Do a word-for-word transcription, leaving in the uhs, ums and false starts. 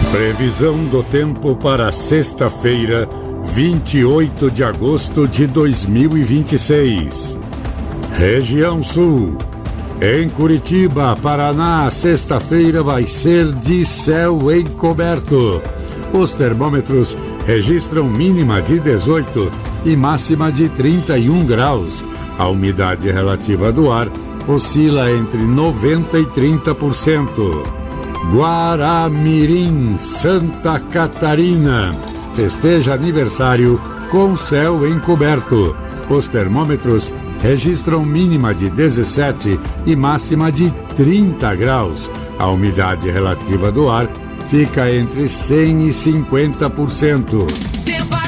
Previsão do tempo para sexta-feira, vinte e oito de agosto de dois mil e vinte e seis. Região Sul. Em Curitiba, Paraná, sexta-feira vai ser de céu encoberto. Os termômetros registram mínima de dezoito e máxima de trinta e um graus. A umidade relativa do ar oscila entre noventa e trinta por cento. Guaramirim, Santa Catarina, festeja aniversário com céu encoberto. Os termômetros registram mínima de dezessete e máxima de trinta graus. A umidade relativa do ar fica entre cem e cinquenta por cento.